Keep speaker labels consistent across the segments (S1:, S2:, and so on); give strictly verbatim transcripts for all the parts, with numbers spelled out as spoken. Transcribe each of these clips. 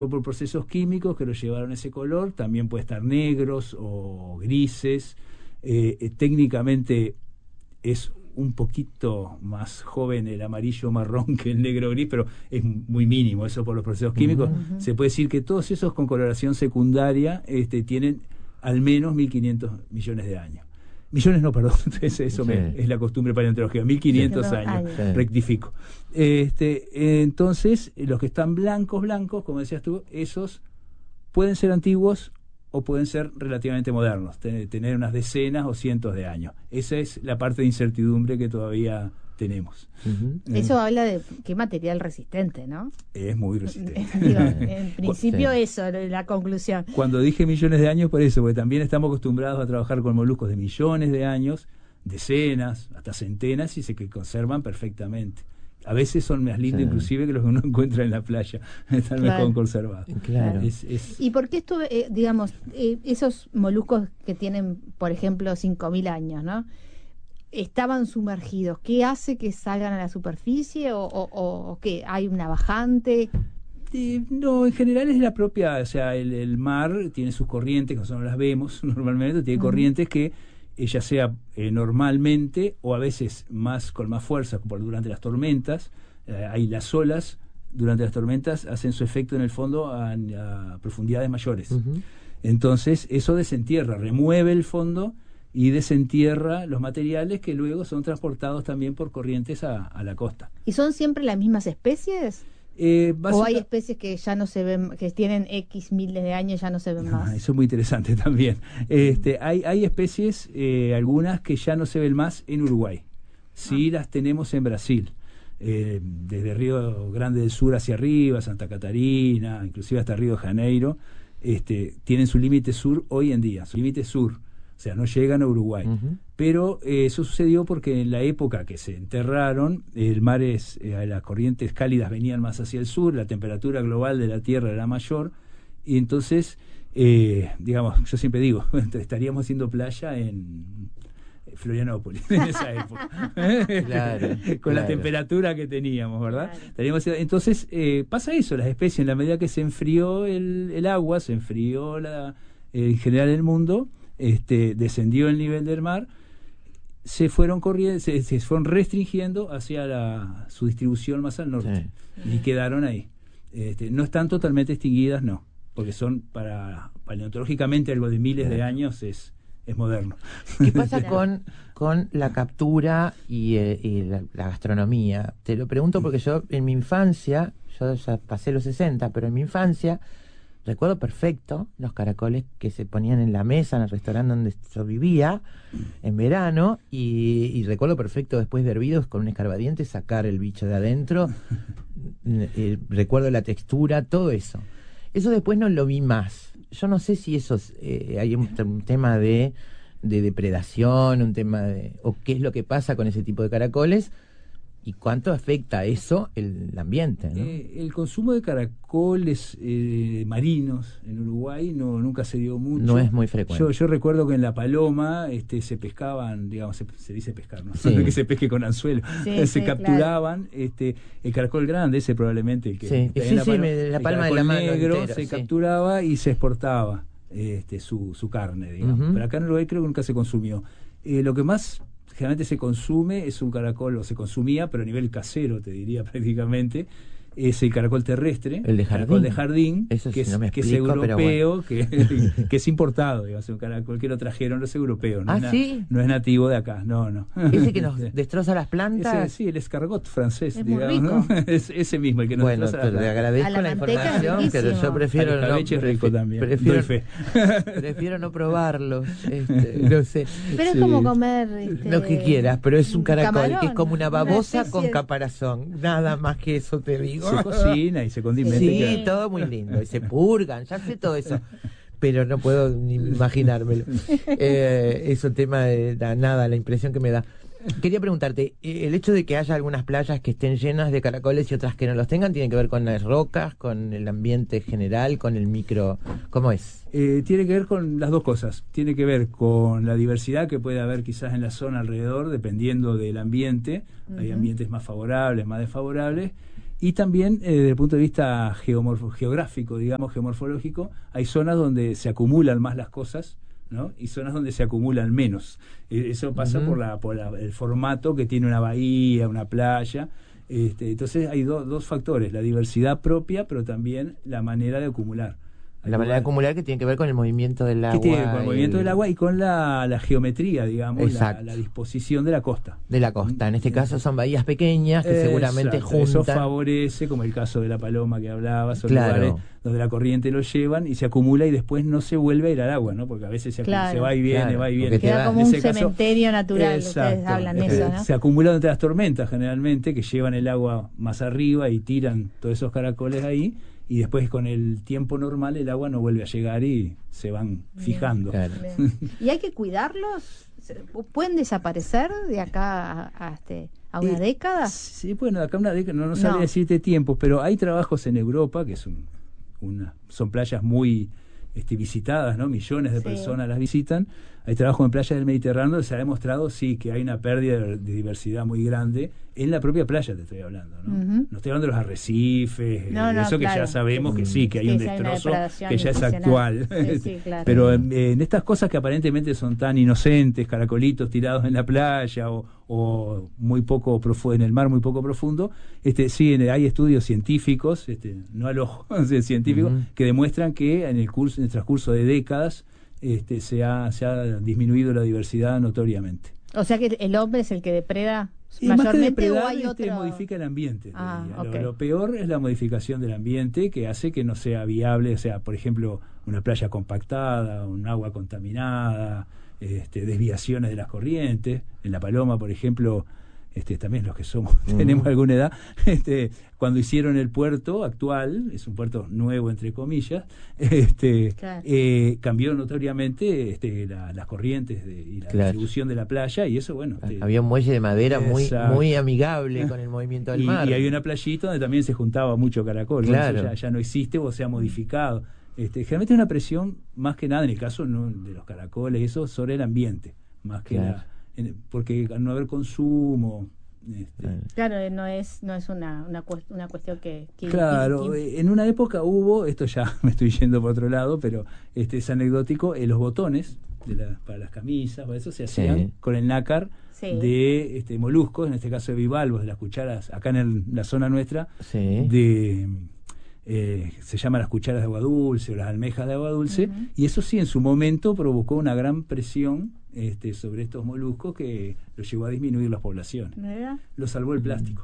S1: por procesos químicos que lo llevaron a ese color, también puede estar negros o grises. Eh, eh, técnicamente es un poquito más joven el amarillo marrón que el negro gris, pero es muy mínimo eso por los procesos químicos. Uh-huh. Se puede decir que todos esos con coloración secundaria este, tienen al menos mil quinientos millones de años. Millones no, perdón, eso sí. me, es la costumbre paleontológica, mil quinientos sí. años, sí. rectifico. Este, entonces, los que están blancos, blancos, como decías tú, esos pueden ser antiguos o pueden ser relativamente modernos, tener unas decenas o cientos de años. Esa es la parte de incertidumbre que todavía tenemos.
S2: Uh-huh. Eso eh. habla de qué material resistente, ¿no?
S1: Es muy resistente.
S2: Digo, en principio sí. eso, la conclusión.
S1: Cuando dije millones de años, por eso, porque también estamos acostumbrados a trabajar con moluscos de millones de años, decenas, hasta centenas, y se que conservan perfectamente. A veces son más lindos, sí. inclusive, que los que uno encuentra en la playa. Están claro. mejor conservados.
S2: Claro. Es, es... ¿Y por qué estuve, eh, digamos, eh, esos moluscos que tienen, por ejemplo, cinco mil años, ¿no? Estaban sumergidos? ¿Qué hace que salgan a la superficie? ¿O, o, o, o qué? ¿Hay una bajante?
S1: Eh, no, en general es la propia, o sea, el, el mar tiene sus corrientes, que nosotros no las vemos normalmente, tiene uh-huh. corrientes que ya sea eh, normalmente o a veces más con más fuerza por durante las tormentas. Eh, hay las olas durante las tormentas hacen su efecto en el fondo a, a profundidades mayores. Uh-huh. Entonces eso desentierra, remueve el fondo y desentierra los materiales que luego son transportados también por corrientes a, a la costa.
S2: ¿Y son siempre las mismas especies? Eh, ¿O hay especies que ya no se ven, que tienen X miles de años, ya no se ven
S1: no,
S2: más?
S1: Eso es muy interesante también. Este, hay, hay especies, eh, algunas que ya no se ven más en Uruguay. Sí ah. las tenemos en Brasil. Eh, desde Río Grande del Sur hacia arriba, Santa Catarina, inclusive hasta Río de Janeiro, este, tienen su límite sur hoy en día, su límite sur. O sea, no llegan a Uruguay. Uh-huh. Pero eh, eso sucedió porque en la época que se enterraron, el mar es, eh, las corrientes cálidas venían más hacia el sur, la temperatura global de la Tierra era mayor, y entonces, eh, digamos, yo siempre digo, estaríamos haciendo playa en Florianópolis en esa época. Claro, con claro. la temperatura que teníamos, ¿verdad? Claro. Estaríamos, entonces, eh, pasa eso, las especies, en la medida que se enfrió el, el agua, se enfrió la, eh, en general el mundo, Este, descendió el nivel del mar, se fueron corriendo, se, se fueron restringiendo hacia la, su distribución más al norte sí. y quedaron ahí. Este, no están totalmente extinguidas, no, porque son para paleontológicamente algo de miles sí. de años, es, es moderno.
S3: ¿Qué pasa con, con la captura y, eh, y la, la gastronomía? Te lo pregunto porque yo en mi infancia, yo ya pasé los sesenta, pero en mi infancia recuerdo perfecto los caracoles que se ponían en la mesa en el restaurante donde yo vivía en verano y, y recuerdo perfecto después de hervidos con un escarbadiente sacar el bicho de adentro. eh, recuerdo la textura, todo eso. Eso después no lo vi más. Yo no sé si eso es, eh, hay un, un tema de, de depredación, un tema de o qué es lo que pasa con ese tipo de caracoles. ¿Y cuánto afecta eso el, el ambiente, ¿no?
S1: Eh, el consumo de caracoles eh, marinos en Uruguay no nunca se dio mucho.
S3: No es muy frecuente.
S1: Yo, yo recuerdo que en La Paloma este, se pescaban, digamos, se, se dice pescar, ¿no? Sí. que se pesque con anzuelo. Sí, se sí, capturaban claro. este, el caracol grande, ese probablemente el que
S3: sí.
S1: está
S3: Sí,
S1: en la,
S3: sí,
S1: paloma,
S3: me, la
S1: el
S3: palma de la mano
S1: negro
S3: entero,
S1: se
S3: sí.
S1: capturaba y se exportaba este, su, su carne, digamos. Uh-huh. Pero acá en Uruguay creo que nunca se consumió. Eh, lo que más generalmente se consume es un caracol, o se consumía, pero a nivel casero, te diría prácticamente, es el caracol terrestre,
S3: el de jardín,
S1: caracol de jardín,
S3: eso
S1: que,
S3: sí
S1: es,
S3: no me
S1: que
S3: explico,
S1: es europeo,
S3: bueno.
S1: que, que es importado, digamos, un caracol que lo trajeron los europeos, no,
S3: ¿Ah,
S1: es, na,
S3: sí?
S1: no es nativo de acá, no, no.
S3: ¿Ese que nos destroza las plantas?
S1: Ese, sí, el escargot francés,
S2: es
S1: digamos,
S2: muy rico.
S1: ¿no? es, ese mismo, el que nos
S3: bueno,
S1: destroza las plantas.
S3: Bueno, te agradezco
S2: la,
S3: la
S2: información,
S3: pero yo prefiero
S1: no...
S3: El
S1: es rico también,
S3: prefiero,
S1: doy fe.
S3: prefiero no probarlo, este, no sé.
S2: Pero sí. es como comer... Este,
S3: lo que quieras, pero es un caracol camarón, que es como una babosa una con de... caparazón, nada más que eso te digo.
S1: Se cocina y se condimenta.
S3: Sí,
S1: que...
S3: todo muy lindo. Y se purgan, ya sé todo eso. Pero no puedo ni imaginármelo. Eh, es un tema de, de nada, la impresión que me da. Quería preguntarte, el hecho de que haya algunas playas que estén llenas de caracoles y otras que no los tengan, ¿tiene que ver con las rocas, con el ambiente general, con el micro? ¿Cómo es?
S1: Eh, tiene que ver con las dos cosas. Tiene que ver con la diversidad que puede haber quizás en la zona alrededor, dependiendo del ambiente. Uh-huh. Hay ambientes más favorables, más desfavorables. Y también eh, desde el punto de vista geomorfo, geográfico, digamos, geomorfológico, hay zonas donde se acumulan más las cosas, ¿no? Y zonas donde se acumulan menos. Eh, eso pasa uh-huh. por, la, por la, el formato que tiene una bahía, una playa. Este, entonces hay do, dos factores, la diversidad propia, pero también la manera de acumular.
S3: La manera de acumular que tiene que ver con el movimiento del agua.
S1: Que tiene con el movimiento el... del agua y con la, la geometría, digamos, la, la disposición de la costa.
S3: De la costa. En este caso son bahías pequeñas que Exacto. seguramente juntan.
S1: Eso favorece, como el caso de la Paloma que hablabas, son
S3: claro.
S1: lugares donde la corriente lo llevan y se acumula y después no se vuelve a ir al agua, ¿no? Porque a veces se,
S2: claro.
S1: se va y viene,
S3: claro.
S1: va y viene.
S2: Queda como un cementerio caso, natural, exacto. ustedes hablan de eso, ¿no?
S1: Se acumula entre las tormentas generalmente, que llevan el agua más arriba y tiran todos esos caracoles ahí. Y después con el tiempo normal el agua no vuelve a llegar y se van fijando.
S2: Bien, bien. ¿Y hay que cuidarlos? ¿Pueden desaparecer de acá a, a, este, a una eh, década?
S1: Sí, bueno, de acá a una década, no, no sabría
S2: no.
S1: decirte tiempos, pero hay trabajos en Europa, que son, una, son playas muy este, visitadas, ¿no? Millones de sí. personas las visitan. Hay trabajos en playas del Mediterráneo donde se ha demostrado, sí, que hay una pérdida de, de diversidad muy grande en la propia playa, te estoy hablando, ¿no? Uh-huh. No estoy hablando de los arrecifes,
S2: no, no,
S1: eso que
S2: claro.
S1: ya sabemos que sí, que hay
S2: sí,
S1: un
S2: sí,
S1: destrozo
S2: hay
S1: que ya es actual.
S2: Sí, sí, claro.
S1: Pero en, en estas cosas que aparentemente son tan inocentes, caracolitos tirados en la playa o, o muy poco profundo, en el mar muy poco profundo, este sí, hay estudios científicos, este, no al ojo, científicos, uh-huh. que demuestran que en el curso, en el transcurso de décadas, Este, se, ha, se ha disminuido la diversidad notoriamente.
S2: O sea que el hombre es el que depreda
S1: y
S2: mayormente,
S1: más que depredar,
S2: o hay
S1: este,
S2: otro...
S1: modifica el ambiente.
S2: Ah,
S1: lo,
S2: okay.
S1: lo peor es la modificación del ambiente que hace que no sea viable, o sea, por ejemplo, una playa compactada, un agua contaminada, este, desviaciones de las corrientes. En La Paloma, por ejemplo, este, también los que somos uh-huh. tenemos alguna edad, este, cuando hicieron el puerto actual, es un puerto nuevo entre comillas, este, claro. eh, cambió notoriamente este, la, las corrientes de, y la claro. distribución de la playa y eso, bueno. Este,
S3: había un muelle de madera muy, muy amigable con el movimiento del
S1: y,
S3: mar.
S1: Y hay una playita donde también se juntaba mucho caracol,
S3: claro.
S1: eso ya, ya no existe o se ha modificado. Este, generalmente una presión más que nada en el caso no, de los caracoles, eso sobre el ambiente, más que claro. la En, porque al no haber consumo este,
S2: claro, no es no es una una, cuest- una cuestión que, que
S1: claro, que, que... en una época hubo, esto ya me estoy yendo por otro lado, pero este es anecdótico, eh, los botones de la, para las camisas, para eso se hacían sí. con el nácar sí. de este moluscos, en este caso de bivalvos, de las cucharas, acá en el, la zona nuestra, sí. de eh, se llaman las cucharas de agua dulce o las almejas de agua dulce, uh-huh. y eso sí en su momento provocó una gran presión Este, sobre estos moluscos que lo llevó a disminuir las poblaciones. ¿Verdad? Lo salvó el plástico.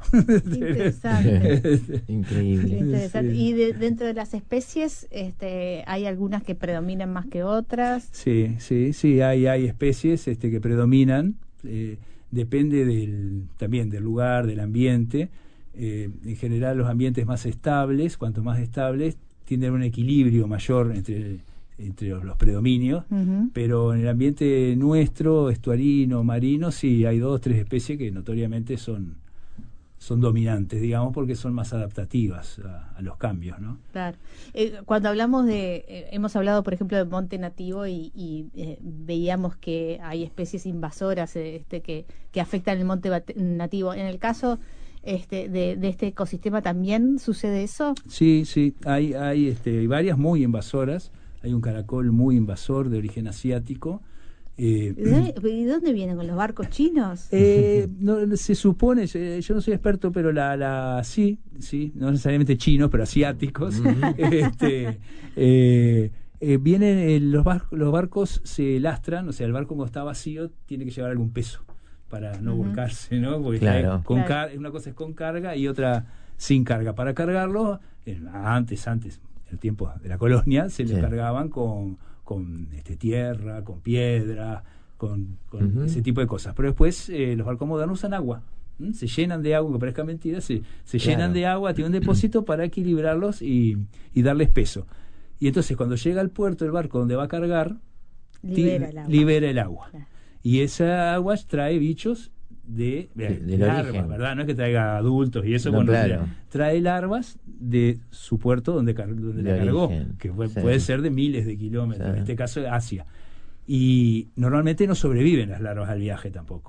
S2: Interesante.
S3: Increíble.
S2: Interesante. Sí. Y de, dentro de las especies, este, hay algunas que predominan más que otras.
S1: Sí, sí, sí, hay, hay especies este, que predominan. Eh, depende del, también del lugar, del ambiente. Eh, en general, los ambientes más estables, cuanto más estables, tienen un equilibrio mayor entre entre los, los predominios, uh-huh. pero en el ambiente nuestro, estuarino, marino, sí hay dos o tres especies que notoriamente son son dominantes, digamos, porque son más adaptativas a, a los cambios, ¿no?
S2: Claro. Eh, cuando hablamos de, eh, hemos hablado, por ejemplo, de monte nativo y, y eh, veíamos que hay especies invasoras eh, este que, que afectan el monte nativo. En el caso este de, de este ecosistema, ¿también sucede eso?
S1: Sí, sí, hay, hay, este, hay varias muy invasoras. Hay un caracol muy invasor de origen asiático. Eh,
S2: ¿Y dónde, ¿Y dónde vienen? ¿Con los barcos chinos?
S1: Eh, no, se supone, yo no soy experto, pero la, la sí, sí, no necesariamente chinos, pero asiáticos. este, eh, eh, vienen eh, los, bar, los barcos se lastran, o sea, el barco cuando está vacío tiene que llevar algún peso para no uh-huh. volcarse, ¿no? Porque
S3: claro.
S1: con
S2: claro.
S1: car- una cosa es con carga y otra sin carga. Para cargarlo, eh, antes, antes. el tiempo de la colonia, se sí. les cargaban con, con este, tierra, con piedra, con, con uh-huh. ese tipo de cosas. Pero después eh, los barcos modernos usan agua. ¿Mm? Se llenan de agua, aunque parezca mentira, se, se claro. llenan de agua, tienen un depósito para equilibrarlos y, y darles peso. Y entonces cuando llega al puerto el barco donde va a cargar,
S2: libera
S1: ti-
S2: el agua.
S1: Libera el agua.
S2: Claro.
S1: Y esa agua trae bichos de, de,
S3: de
S1: larvas,
S3: origen.
S1: ¿verdad? No es que traiga adultos y eso,
S3: no,
S1: bueno,
S3: claro.
S1: trae larvas de su puerto donde, car- donde la cargó,
S3: origen.
S1: que fue,
S3: sí.
S1: puede ser de miles de kilómetros,
S3: sí.
S1: en este caso Asia. Y normalmente no sobreviven las larvas al viaje tampoco,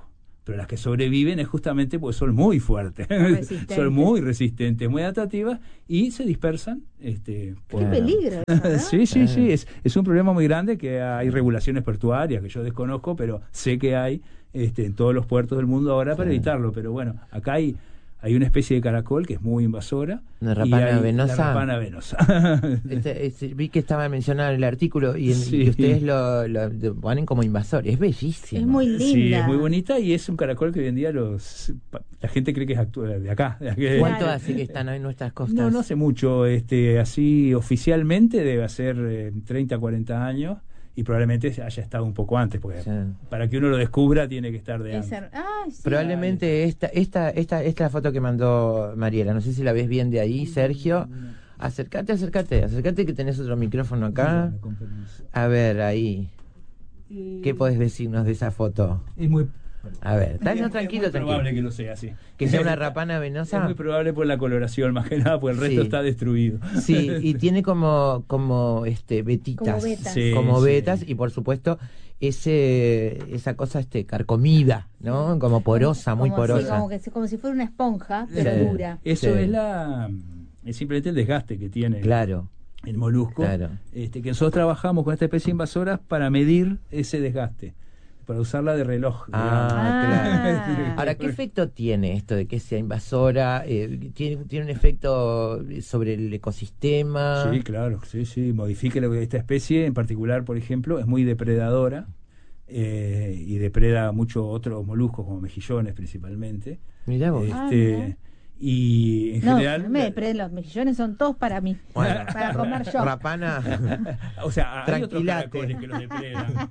S1: pero las que sobreviven es justamente porque son muy fuertes, son muy resistentes, muy adaptativas y se dispersan. Este,
S2: por... ¡Qué peligro! ¿No?
S1: Sí, sí, sí, es, es un problema muy grande que hay regulaciones portuarias que yo desconozco, pero sé que hay este, en todos los puertos del mundo ahora para evitarlo, pero bueno, acá hay Hay una especie de caracol que es muy invasora.
S3: ¿Una rapana
S1: y hay
S3: venosa?
S1: La rapana venosa.
S3: Este, este, vi que estaba mencionado en el artículo y, en,
S1: sí.
S3: y ustedes lo, lo, lo ponen como invasor. Es bellísimo.
S2: Es muy linda.
S1: Sí, es muy bonita y es un caracol que hoy en día los la gente cree que es actu- de acá. De acá.
S3: ¿Cuánto hace que están en nuestras costas?
S1: No, no hace mucho. Este, así oficialmente debe hacer eh, treinta, cuarenta años. Y probablemente haya estado un poco antes, porque sí. para que uno lo descubra tiene que estar de antes.
S2: Ah, sí.
S3: Probablemente esta, esta, esta, esta es la foto que mandó Mariela. No sé si la ves bien de ahí, Sergio. Acércate, acércate, acércate que tenés otro micrófono acá. A ver, ahí. ¿Qué podés decirnos de esa foto?
S1: Es muy...
S3: A ver, está no, tranquilo,
S1: es muy probable
S3: tranquilo.
S1: que lo sea así.
S3: Que sea una rapana venosa.
S1: Es muy probable por la coloración, más que nada, porque el resto sí. está destruido.
S3: Sí, y tiene como, como este, vetitas.
S2: Como vetas.
S3: Sí, como vetas, sí. Y por supuesto, ese, esa cosa este, carcomida, ¿no? Como porosa, muy
S2: como
S3: porosa.
S2: Si, como, que, como si fuera una esponja, pero
S1: sí.
S2: dura.
S1: Eso
S3: sí.
S1: es la es simplemente el desgaste que tiene.
S3: Claro.
S1: El molusco.
S3: Claro.
S1: Este, que nosotros trabajamos con esta especie invasora para medir ese desgaste. Para usarla de reloj.
S3: Ah, claro. Ahora, ¿qué efecto tiene esto de que sea invasora? Eh, ¿tiene, ¿Tiene un efecto sobre el ecosistema?
S1: Sí, claro, sí, sí. Modifica esta especie, en particular, por ejemplo, es muy depredadora eh, y depreda muchos otros moluscos, como mejillones principalmente.
S3: Mirá vos.
S1: Este,
S2: ah, mirá.
S1: Y en
S2: no,
S1: general
S2: no me depreden, los mejillones son todos para mí,
S3: bueno,
S2: para comer yo.
S3: Rapana,
S1: o sea, hay otros caracoles que los depredan.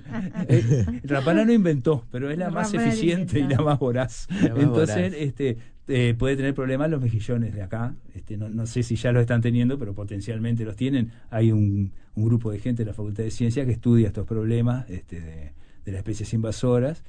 S1: Rapana no inventó, pero es la más
S2: Rapana
S1: eficiente y la más voraz.
S3: La más
S1: Entonces,
S3: voraz.
S1: este eh, puede tener problemas los mejillones de acá. Este, no, no sé si ya los están teniendo, pero potencialmente los tienen. Hay un, un grupo de gente de la Facultad de Ciencias que estudia estos problemas este, de, de las especies invasoras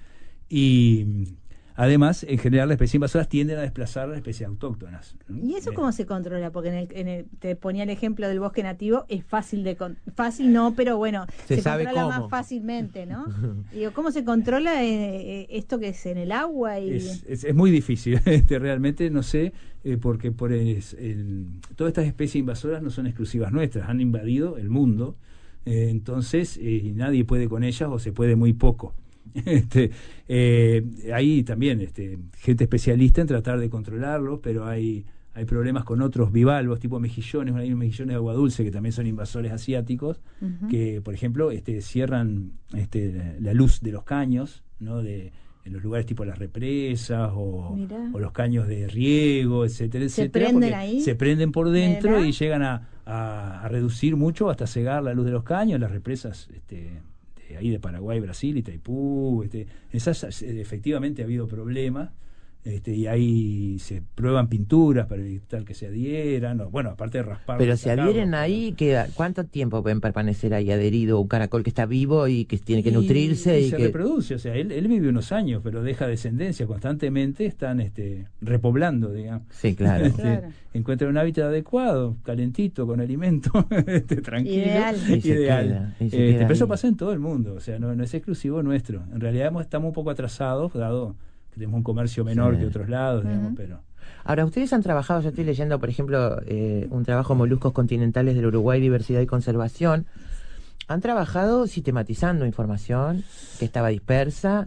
S1: y además, en general, las especies invasoras tienden a desplazar a las especies autóctonas, ¿no?
S2: ¿Y eso cómo se controla? Porque en el, en el, te ponía el ejemplo del bosque nativo, es fácil de con, fácil no, pero bueno,
S3: se,
S2: se
S3: sabe
S2: controla
S3: cómo.
S2: más fácilmente, ¿no? Digo, ¿cómo se controla eh, esto que es en el agua? Y...
S1: Es, es, es muy difícil, este, realmente no sé, eh, porque por es, el, todas estas especies invasoras no son exclusivas nuestras, han invadido el mundo, eh, entonces eh, nadie puede con ellas o se puede muy poco. Este, eh, hay también este, gente especialista en tratar de controlarlos, pero hay, hay problemas con otros bivalvos, tipo mejillones, hay mejillones de agua dulce que también son invasores asiáticos, uh-huh. que por ejemplo este, cierran este, la luz de los caños, ¿no? de, en los lugares tipo las represas o, o los caños de riego, etcétera, etcétera,
S2: ¿Se prenden ahí?
S1: Se prenden por dentro
S2: ¿Verdad?
S1: Y llegan a, a, a reducir mucho hasta cegar la luz de los caños, las represas este, ahí de Paraguay, Brasil, Itaipú, este, esas efectivamente ha habido problemas, este, y ahí se prueban pinturas para evitar que se adhieran, o, bueno, aparte de raspar.
S3: Pero si adhieren ahí, ¿qué, ¿cuánto tiempo pueden permanecer ahí adherido un caracol que está vivo y que tiene que
S1: y,
S3: nutrirse?
S1: Y,
S3: y
S1: se
S3: que...
S1: reproduce, o sea, él, él vive unos años, pero deja descendencia constantemente, están este, repoblando, digamos.
S3: Sí, claro.
S1: Este,
S2: claro.
S1: Encuentran un hábitat adecuado, calentito, con alimento, este, tranquilo.
S2: Ideal.
S3: Y se
S1: ideal.
S3: queda, y se
S1: este,
S3: queda
S1: pero eso
S3: ahí.
S1: pasa en todo el mundo, o sea, no, no es exclusivo nuestro. En realidad estamos un poco atrasados, dado que tenemos un comercio menor
S3: Sí.
S1: que otros lados,
S2: Uh-huh.
S1: digamos, pero...
S3: Ahora, ustedes han trabajado, yo estoy leyendo, por ejemplo, eh, un trabajo Moluscos Continentales del Uruguay, Diversidad y Conservación. Han trabajado sistematizando información que estaba dispersa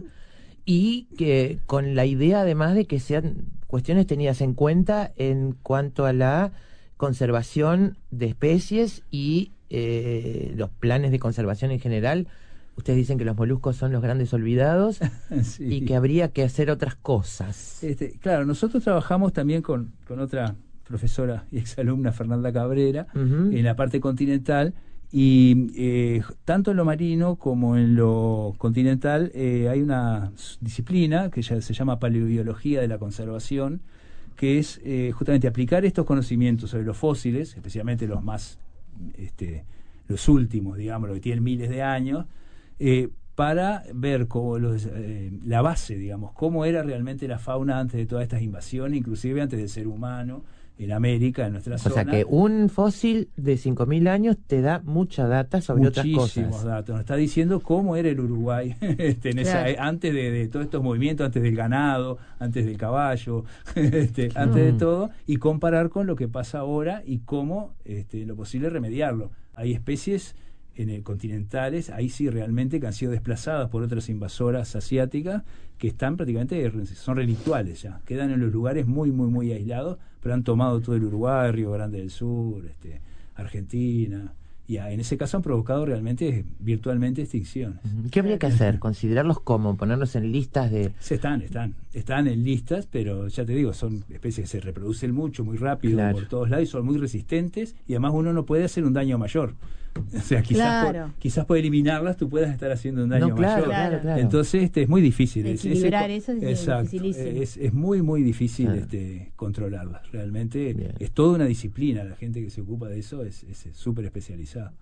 S3: y que con la idea además de que sean cuestiones tenidas en cuenta en cuanto a la conservación de especies y eh, los planes de conservación en general. Ustedes dicen que los moluscos son los grandes olvidados
S1: Sí.
S3: y que habría que hacer otras cosas.
S1: Este, claro, nosotros trabajamos también con, con otra profesora y exalumna, Fernanda Cabrera,
S3: Uh-huh.
S1: en la parte continental, y eh, tanto en lo marino como en lo continental eh, hay una disciplina que ya se llama paleobiología de la conservación, que es eh, justamente aplicar estos conocimientos sobre los fósiles, especialmente los más, este, los últimos, digamos, los que tienen miles de años, eh, para ver cómo los, eh, la base, digamos, cómo era realmente la fauna antes de todas estas invasiones, inclusive antes del ser humano, en América, en nuestra
S3: o
S1: zona.
S3: sea que un fósil de cinco mil años te da mucha data sobre otras cosas.
S1: Muchísimos datos. Nos está diciendo cómo era el Uruguay este, en esa,
S2: Claro.
S1: antes de, de todos estos movimientos, antes del ganado, antes del caballo, este, antes de todo, y comparar con lo que pasa ahora y cómo este, lo posible remediarlo. Hay especies en el continentales, ahí sí realmente que han sido desplazadas por otras invasoras asiáticas que están prácticamente, son relictuales ya, quedan en los lugares muy, muy, muy aislados, pero han tomado todo el Uruguay, Río Grande del Sur, este, Argentina, y en ese caso han provocado realmente, virtualmente, extinciones.
S3: ¿Qué habría que hacer? ¿Considerarlos como? ¿Ponerlos en listas de...?
S1: Se están, están, están en listas, pero ya te digo, son especies que se reproducen mucho, muy rápido,
S3: Claro.
S1: por todos lados, y son muy resistentes, y además uno no puede hacer un daño mayor. O sea, quizás,
S2: Claro.
S1: por, quizás por eliminarlas tú puedas estar haciendo un daño
S3: No, claro,
S1: mayor.
S3: claro, claro.
S1: Entonces este es muy difícil. Es-
S2: Equilibrar
S1: es-
S2: eso es
S1: exacto,
S2: dificilísimo.
S1: es, es muy, muy difícil
S3: Ah.
S1: este, controlarlas. Realmente
S3: Bien.
S1: es toda una disciplina. La gente que se ocupa de eso es es súper especializada.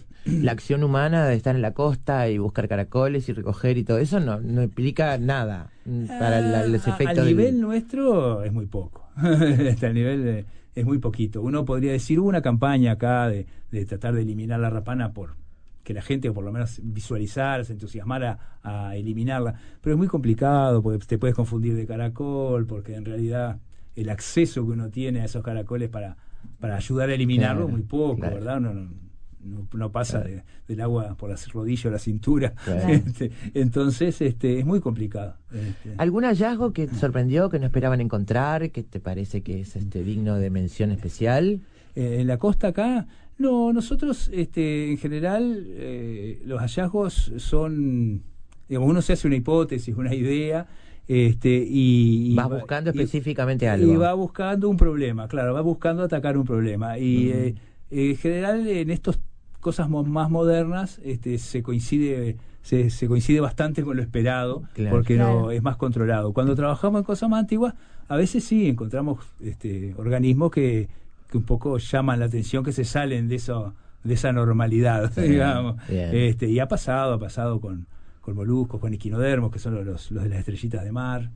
S3: La acción humana de estar en la costa y buscar caracoles y recoger y todo eso no, no implica nada mm, para la- los
S1: Ah,
S3: efectos
S1: Al
S3: del-
S1: nivel nuestro es muy poco. Este, al nivel de- es muy poquito. Uno podría decir, hubo una campaña acá de, de tratar de eliminar la rapana por que la gente, o por lo menos visualizar, se entusiasmara a, a eliminarla, pero es muy complicado porque te puedes confundir de caracol, porque en realidad el acceso que uno tiene a esos caracoles para, para ayudar a eliminarlo
S3: Claro,
S1: es muy poco,
S3: claro.
S1: ¿verdad? No, no, no, no pasa
S3: Claro.
S1: de- del agua por las rodillas o la cintura.
S3: Claro.
S1: Este, entonces este, es muy complicado. Este.
S3: ¿Algún hallazgo que te sorprendió, que no esperaban encontrar, que te parece que es este digno de mención especial?
S1: Eh, en la costa acá, no, nosotros este, en general eh, los hallazgos son, digamos, uno se hace una hipótesis, una idea, este, y, y
S3: Vas
S1: va-
S3: buscando
S1: y-
S3: específicamente
S1: y
S3: algo.
S1: va buscando un problema, claro, va buscando atacar un problema. Y
S3: Ujú.
S1: eh, en general en estas cosas mo- más modernas este, se coincide se, se coincide bastante con lo esperado,
S3: Claro.
S1: porque
S2: Claro.
S1: no es más controlado. Cuando trabajamos en cosas más antiguas, a veces sí encontramos este, organismos que, que un poco llaman la atención, que se salen de eso, de esa normalidad,
S3: Sí,
S1: digamos.
S3: bien.
S1: Este, y ha pasado, ha pasado con, con moluscos, con equinodermos, que son los, los, los de las estrellitas de mar.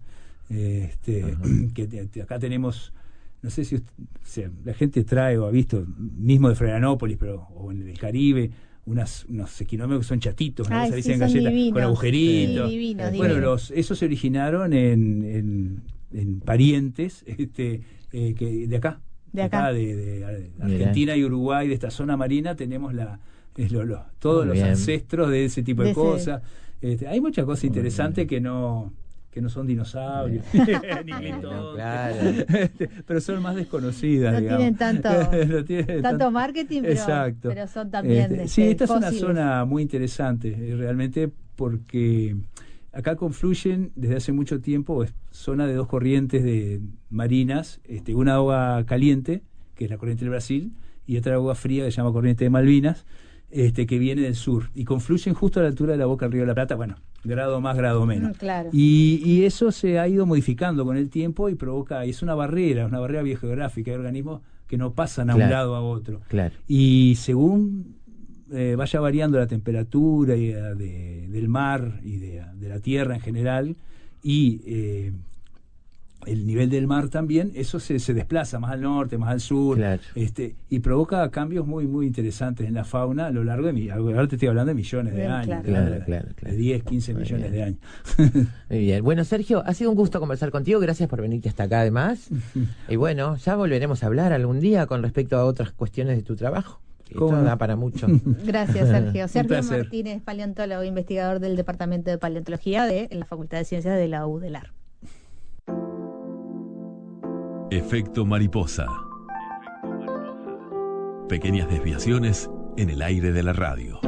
S1: Este,
S3: Ajá.
S1: que te- te- acá tenemos, no sé si usted- o sea, la gente trae o ha visto, mismo de Florianópolis, pero o en el Caribe, unas, unos equinodermos que son chatitos, ¿no?
S2: Ay,
S1: Se
S2: sí,
S1: dicen
S2: son
S1: galletas
S2: divinos.
S1: con agujeritos.
S2: Sí, divinos,
S1: Bueno,
S2: divinos.
S1: los, esos se originaron en, en, en parientes este, eh, que de acá,
S2: De acá.
S1: de, de Argentina y Uruguay, de esta zona marina, tenemos la es lo- lo- todos
S3: Muy
S1: los
S3: bien.
S1: ancestros de ese tipo
S2: De
S1: de,
S2: ese-
S1: cosas. Este, hay muchas cosas
S3: Muy
S1: interesantes
S3: bien.
S1: que no que no son dinosaurios, ni
S3: Bueno,
S1: Clinton,
S3: claro.
S1: este, pero son más desconocidas,
S2: No
S1: digamos.
S2: tienen tanto-
S1: No tienen
S2: Tanto
S1: tanto-
S2: marketing, pero,
S1: Exacto.
S2: pero son también
S1: Este,
S2: este,
S1: sí, esta es una
S2: fósiles.
S1: zona muy interesante, eh, realmente, porque acá confluyen desde hace mucho tiempo, es zona de dos corrientes de marinas, este, una agua caliente, que es la corriente del Brasil, y otra agua fría que se llama corriente de Malvinas, este, que viene del sur, y confluyen justo a la altura de la boca del Río de la Plata, bueno, grado más, grado menos.
S2: Mm, claro.
S1: Y, y eso se ha ido modificando con el tiempo y provoca, y es una barrera, una barrera biogeográfica, hay organismos que no pasan a
S3: Claro.
S1: un lado a otro.
S3: Claro.
S1: Y según eh, vaya variando la temperatura y, eh, de- del mar y de, de la tierra en general, y eh, el nivel del mar también, eso se, se desplaza más al norte, más al sur,
S3: Claro.
S1: este, y provoca cambios muy muy interesantes en la fauna a lo largo de mi, ahora te estoy hablando de millones de
S2: Bien,
S1: años,
S2: claro.
S1: ¿no?
S3: Claro,
S1: de,
S3: claro, claro.
S1: de diez, quince
S3: Muy
S1: millones
S3: bien.
S1: de años.
S3: Muy bien. Bueno, Sergio, ha sido un gusto conversar contigo. Gracias por venirte hasta acá, además. Y bueno, ya volveremos a hablar algún día con respecto a otras cuestiones de tu trabajo. Esto
S1: ¿Cómo no?
S3: da para mucho.
S2: Gracias, Sergio. Sergio
S1: placer.
S2: Martínez, paleontólogo, investigador del Departamento de Paleontología de la Facultad de Ciencias de la U D E L A R.
S4: Efecto mariposa. Pequeñas desviaciones en el aire de la radio.